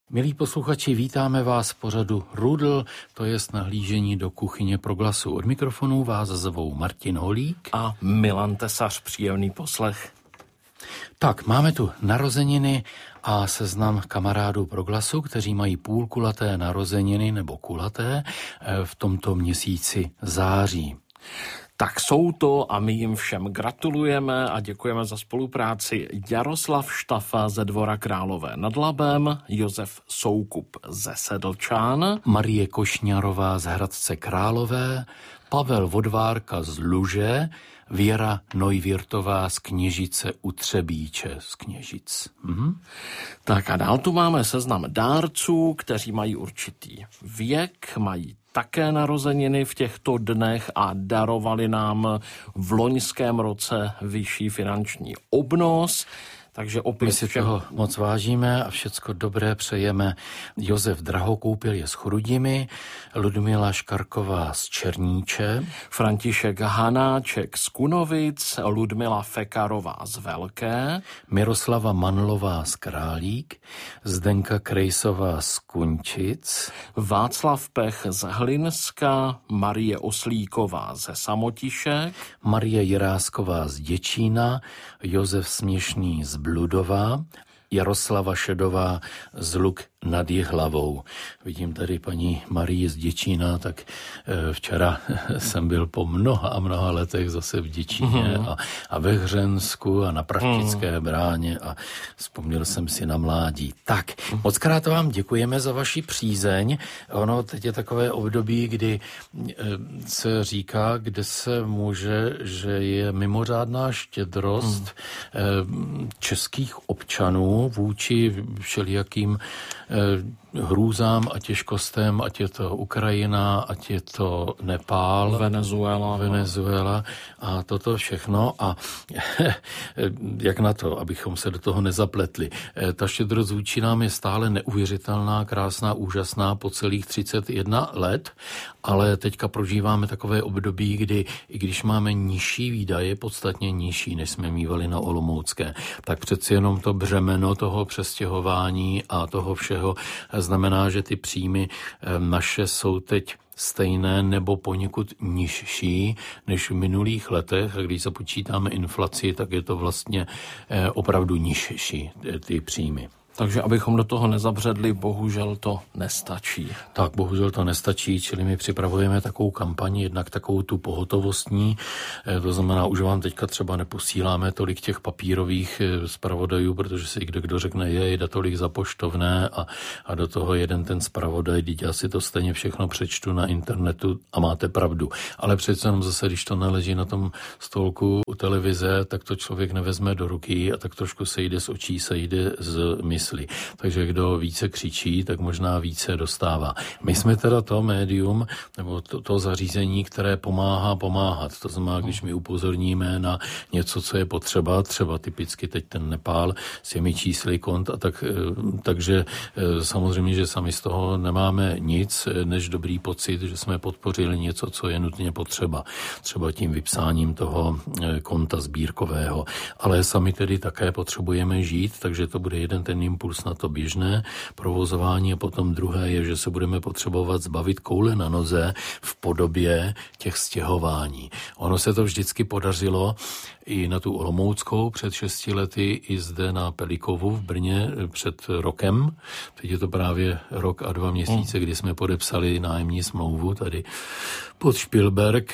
Milí posluchači, vítáme vás v pořadu Rudl, to jest nahlížení do kuchyně pro glasu. Od mikrofonu vás zvou Martin Holík a Milan Tesař. Příjemný poslech. Tak, máme tu narozeniny a seznam kamarádů pro glasu, kteří mají půlkulaté narozeniny nebo kulaté v tomto měsíci září. Tak jsou to a my jim všem gratulujeme a děkujeme za spolupráci. Jaroslav Štafa ze Dvora Králové nad Labem, Josef Soukup ze Sedlčán, Marie Košňarová z Hradce Králové, Pavel Vodvárka z Luže, Věra Neuwirtová z Kněžice u Třebíče z Kněžic. Tak a dál tu máme seznam dárců, kteří mají určitý věk, mají také narozeniny v těchto dnech a darovali nám v loňském roce vyšší finanční obnos. Takže opět my si toho moc vážíme a všecko dobré přejeme. Josef Drahokoupil je z Chrudimi, Ludmila Škarková z Černíče, František Hanáček z Kunovic, Ludmila Fekarová z Velké, Miroslava Manlová z Králík, Zdenka Krejsová z Kunčic, Václav Pech z Hlinska, Marie Oslíková ze Samotišek, Marie Jirásková z Děčína, Josef Směšný z Bludova, Jaroslava Šedová z Luk nad Jihlavou. Vidím tady paní Marii z Děčína, tak včera jsem byl po mnoha letech zase v Děčíně a ve Hřensku a na Pražtické bráně a vzpomněl jsem si na mládí. Tak, mockrát vám děkujeme za vaši přízeň. Ono teď je takové období, kdy se říká, kde se může, že je mimořádná štědrost českých občanů vůči všelijakým hrůzám a těžkostem, ať je to Ukrajina, ať je to Nepál, Venezuela a toto všechno. A jak na to, abychom se do toho nezapletli. Ta štědrost vůči nám je stále neuvěřitelná, krásná, úžasná po celých 31 let, ale teďka prožíváme takové období, kdy i když máme nižší výdaje, podstatně nižší, než jsme mívali na Olomoucké, tak přeci jenom to břemeno toho přestěhování a toho všeho znamená, že ty příjmy naše jsou teď stejné nebo poněkud nižší než v minulých letech. A když započítáme inflaci, tak je to vlastně opravdu nižší ty příjmy. Takže abychom do toho nezabředli, bohužel to nestačí. Tak, bohužel to nestačí, čili my připravujeme takovou kampaň, jednak takovou tu pohotovostní, to znamená, už vám teďka třeba neposíláme tolik těch papírových zpravodajů, protože si kdo řekne, jde tolik za poštovné a do toho jeden ten zpravodaj, teď já si to stejně všechno přečtu na internetu a máte pravdu. Ale přece jenom zase, když to neleží na tom stolku u televize, tak to člověk nevezme do ruky a tak trošku sejde z očí, sejde z mysli. Takže kdo více křičí, tak možná více dostává. My jsme teda to médium, nebo to zařízení, které pomáhá pomáhat. To znamená, když my upozorníme na něco, co je potřeba, třeba typicky teď ten Nepál s těmi čísly kont, takže samozřejmě, že sami z toho nemáme nic, než dobrý pocit, že jsme podpořili něco, co je nutně potřeba. Třeba tím vypsáním toho konta sbírkového. Ale sami tedy také potřebujeme žít, takže to bude jeden ten impuls na to běžné provozování a potom druhé je, že se budeme potřebovat zbavit koule na noze v podobě těch stěhování. Ono se to vždycky podařilo i na tu Olomouckou před 6 lety, i zde na Pelikovu v Brně před rokem. Teď je to právě rok a 2 měsíce, kdy jsme podepsali nájemní smlouvu tady pod Špilberk.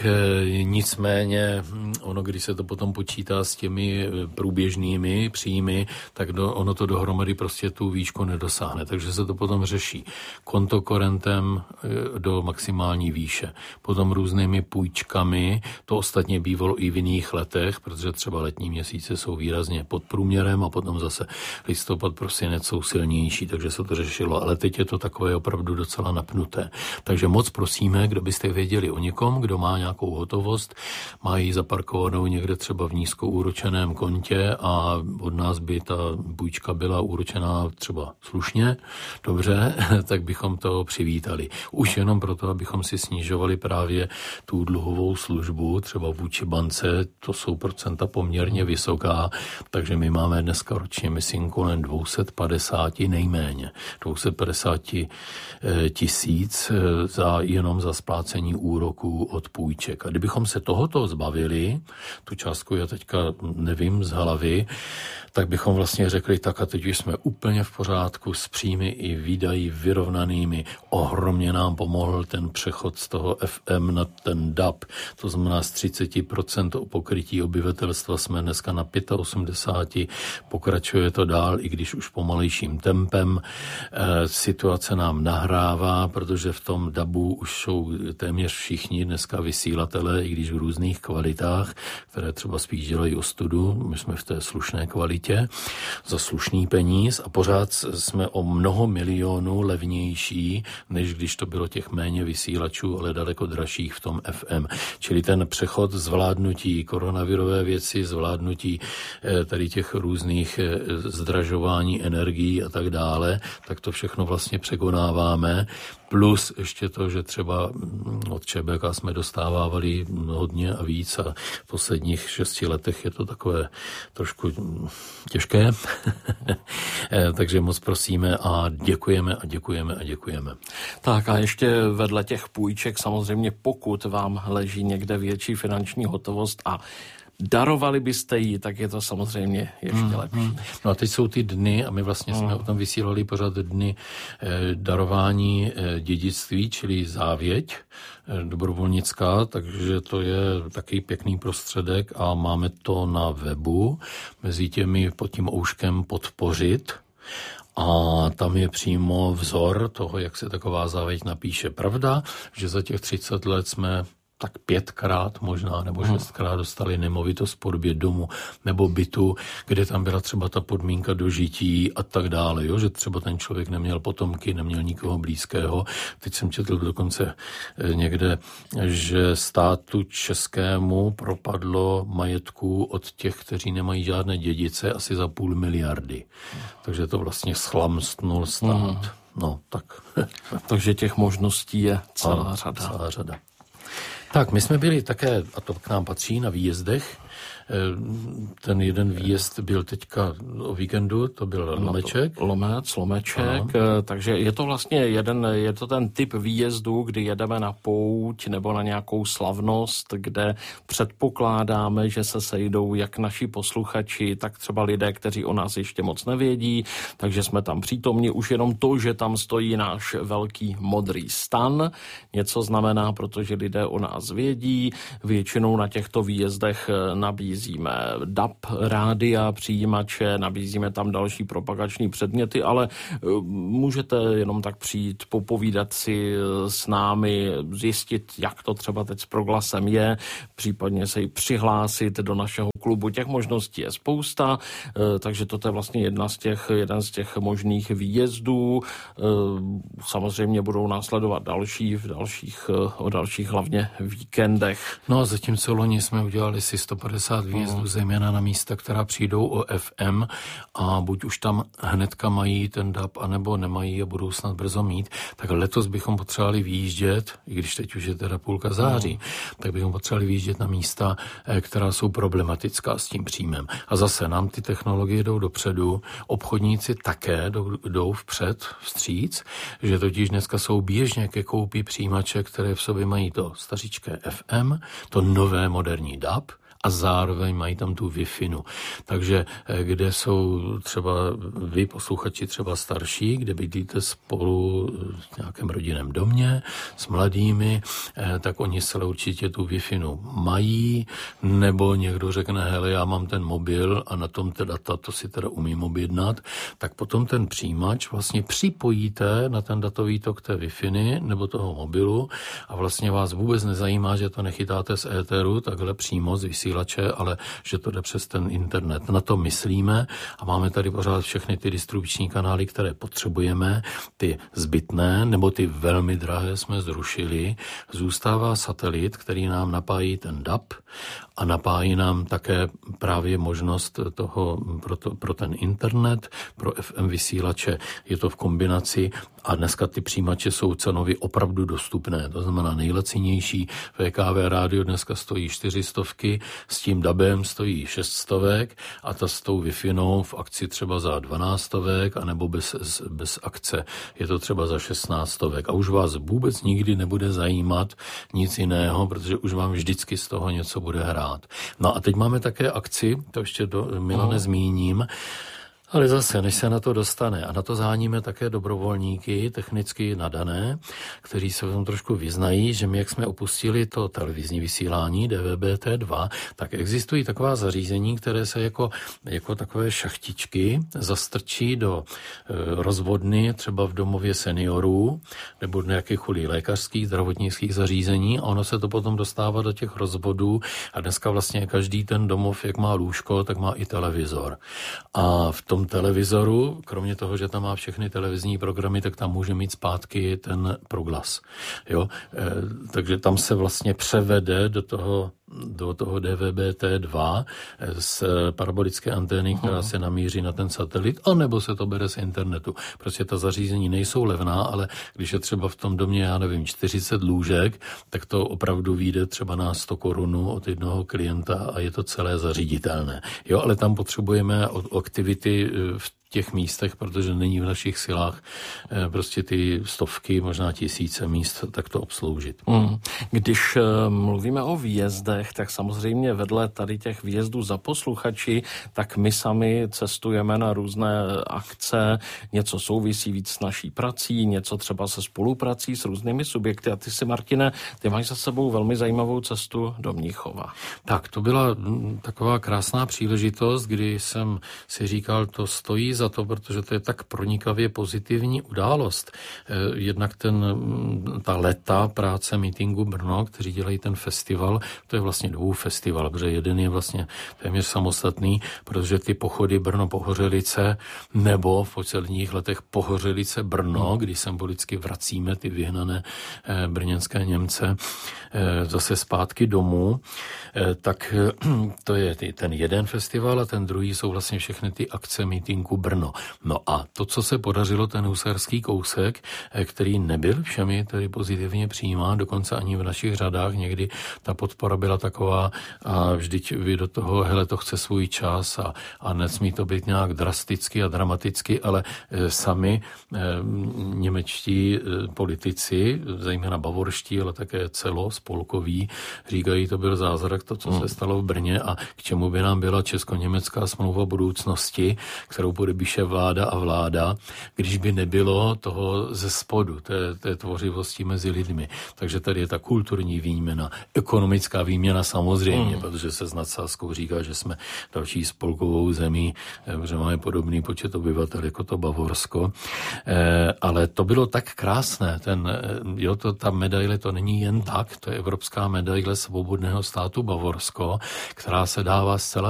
Nicméně ono, když se to potom počítá s těmi průběžnými příjmy, tak ono to dohromady prostě tu výšku nedosáhne. Takže se to potom řeší kontokorentem do maximální výše. Potom různými půjčkami, to ostatně bývalo i v jiných letech, protože třeba letní měsíce jsou výrazně pod průměrem a potom zase listopad, prosinec jsou silnější, takže se to řešilo. Ale teď je to takové opravdu docela napnuté. Takže moc prosíme, kdo byste věděli o někom, kdo má nějakou hotovost, má ji zaparkovanou někde třeba v nízkoúročeném kontě a od nás by ta půjčka byla úročená zabezpečená třeba slušně, dobře, tak bychom to přivítali. Už jenom proto, abychom si snižovali právě tu dluhovou službu, třeba vůči bance, to jsou procenta poměrně vysoká, takže my máme dneska ročně, myslím, kolem 250 nejméně, 250 tisíc jenom za splácení úroků od půjček. A kdybychom se tohoto zbavili, tu částku já teďka nevím z hlavy, tak bychom vlastně řekli, tak a teď už jsme úplně v pořádku s příjmy i výdaji vyrovnanými. Ohromně nám pomohl ten přechod z toho FM na ten DAB, to znamená z 30% o pokrytí obyvatelstva jsme dneska na 85%, pokračuje to dál, i když už pomalejším tempem. Situace nám nahrává, protože v tom DABu už jsou téměř všichni dneska vysílatelé, i když v různých kvalitách, které třeba spíš dělají ostudu. My jsme v té slušné kvalitě za slušný peníz a pořád jsme o mnoho milionů levnější, než když to bylo těch méně vysílačů, ale daleko dražších v tom FM. Čili ten přechod zvládnutí koronavirové věci, zvládnutí tady těch různých zdražování energií a tak dále, tak to všechno vlastně překonáváme. Plus ještě to, že třeba od ČBK jsme dostávávali hodně a víc a v posledních 6 letech je to takové trošku těžké. Takže moc prosíme a děkujeme a děkujeme a děkujeme. Tak a ještě vedle těch půjček samozřejmě, pokud vám leží někde větší finanční hotovost a darovali byste ji, tak je to samozřejmě ještě lepší. No a teď jsou ty dny a my vlastně jsme o tom vysílali pořád dny darování dědictví, čili závěť dobrovolnická, takže to je taky pěkný prostředek a máme to na webu mezi těmi pod tím ouškem podpořit. A tam je přímo vzor toho, jak se taková závěť napíše. Pravda, že za těch 30 let jsme tak 5krát možná nebo 6krát dostali nemovitost v podobě domu nebo bytu, kde tam byla třeba ta podmínka dožití a tak dále, jo? Že třeba ten člověk neměl potomky, neměl nikoho blízkého. Teď jsem četl dokonce někde, že státu českému propadlo majetku od těch, kteří nemají žádné dědice, asi za 500 miliardy. Takže to vlastně schlamstnul stát. No, tak. Takže těch možností je celá řada. Tak, my jsme byli také, a to k nám patří, na výjezdech. Ten jeden výjezd byl teďka o víkendu, to byl Lomeček. Lomeček, takže je to vlastně je to ten typ výjezdu, kdy jedeme na pouť nebo na nějakou slavnost, kde předpokládáme, že se sejdou jak naši posluchači, tak třeba lidé, kteří o nás ještě moc nevědí, takže jsme tam přítomni. Už jenom to, že tam stojí náš velký modrý stan, něco znamená, protože lidé o nás vědí. Většinou na těchto výjezdech nabízíme DAB, rádia, přijímače, nabízíme tam další propagační předměty, ale můžete jenom tak přijít, popovídat si s námi, zjistit, jak to třeba teď s Proglasem je, případně se i přihlásit do našeho klubu. Těch možností je spousta, takže to je vlastně jeden z těch možných výjezdů. Samozřejmě budou následovat další o dalších hlavně víkendech. No a zatímco loni jsme udělali si 150 výjezdů, zejména na místa, která přijdou o FM a buď už tam hnedka mají ten DAB, anebo nemají a budou snad brzo mít, tak letos bychom potřebovali vyjíždět, i když teď už je teda půlka září, tak bychom potřebovali vyjíždět na místa, která jsou problematická s tím příjmem. A zase nám ty technologie jdou dopředu, obchodníci také jdou vstříc, že totiž dneska jsou běžně ke koupi přijímače, které v sobě mají to stařičké FM, to nové moderní DAB, a zároveň mají tam tu Wi-Fi. Takže kde jsou třeba vy, posluchači třeba starší, kde bydlíte spolu v nějakém rodinném domě s mladými, tak oni se určitě tu Wi-Fi mají, nebo někdo řekne, hele, já mám ten mobil a na tom teda to si teda umím objednat, tak potom ten přijímač vlastně připojíte na ten datový tok té Wi-Fi nebo toho mobilu a vlastně vás vůbec nezajímá, že to nechytáte z éteru, takhle přímo z vysílání vysílače, ale že to jde přes ten internet. Na to myslíme a máme tady pořád všechny ty distribuční kanály, které potřebujeme, ty zbytné nebo ty velmi drahé jsme zrušili. Zůstává satelit, který nám napájí ten DAB a napájí nám také právě možnost toho pro ten internet, pro FM vysílače. Je to v kombinaci a dneska ty přijímače jsou cenově opravdu dostupné. To znamená nejlacinější VKV rádio dneska stojí 400, s tím DABem stojí 600 a ta s tou Wi-Fi v akci třeba za 12, anebo bez akce je to třeba za 16. A už vás vůbec nikdy nebude zajímat nic jiného, protože už vám vždycky z toho něco bude hrát. No a teď máme také akci, to ještě Milane zmíním, ale zase, než se na to dostane, a na to zaháníme také dobrovolníky, technicky nadané, kteří se v tom trošku vyznají, že my, jak jsme opustili to televizní vysílání DVB-T2, tak existují taková zařízení, které se jako takové šachtičky zastrčí do rozvodny, třeba v domově seniorů, nebo do nějakých lékařských, zdravotnických zařízení, a ono se to potom dostává do těch rozvodů a dneska vlastně každý ten domov, jak má lůžko, tak má i televizor. A v tom televizoru, kromě toho, že tam má všechny televizní programy, tak tam může mít zpátky ten proglas. Jo? Takže tam se vlastně převede do toho DVB-T2 z parabolické antény, která se namíří na ten satelit, anebo se to bere z internetu. Prostě ta zařízení nejsou levná, ale když je třeba v tom domě, 40 lůžek, tak to opravdu vyjde třeba na 100 korun od jednoho klienta a je to celé zaříditelné. Jo, ale tam potřebujeme aktivity v těch místech, protože není v našich silách prostě ty stovky, možná tisíce míst takto obsloužit. Když mluvíme o výjezdech, tak samozřejmě vedle tady těch výjezdů za posluchači, tak my sami cestujeme na různé akce, něco souvisí víc s naší prací, něco třeba se spoluprací s různými subjekty. A ty si, Martine, ty máš za sebou velmi zajímavou cestu do Mnichova. Tak, to byla taková krásná příležitost, kdy jsem si říkal, to stojí za to, protože to je tak pronikavě pozitivní událost. Jednak ta leta práce Meetingu Brno, kteří dělají ten festival, to je vlastně dvoufestival, protože jeden je vlastně téměř samostatný, protože ty pochody Brno-Pohořelice nebo v posledních letech Pohořelice-Brno, kdy symbolicky vracíme ty vyhnané brněnské Němce zase zpátky domů, tak to je ten jeden festival a ten druhý jsou vlastně všechny ty akce Meetingu Brno. No a to, co se podařilo, ten husarský kousek, který nebyl všemi tedy pozitivně přijímán, dokonce ani v našich řadách, někdy ta podpora byla taková a vždyť vy do toho, hele, to chce svůj čas a nesmí to být nějak drasticky a dramaticky, ale sami němečtí politici, zejména bavorští, ale také celospolkoví, říkají, to byl zázrak, to, co se stalo v Brně a k čemu by nám byla česko-německá smlouva budoucnosti, kterou podepíše vláda a vláda, když by nebylo toho ze spodu, té tvořivosti mezi lidmi. Takže tady je ta kulturní výměna, ekonomická výměna samozřejmě, protože se s nadsázkou říká, že jsme další spolkovou zemí, že máme podobný počet obyvatel jako to Bavorsko. Ale to bylo tak krásné. Ta medaile to není jen tak, to je evropská medaile svobodného státu Bavorsko, která se dává zcela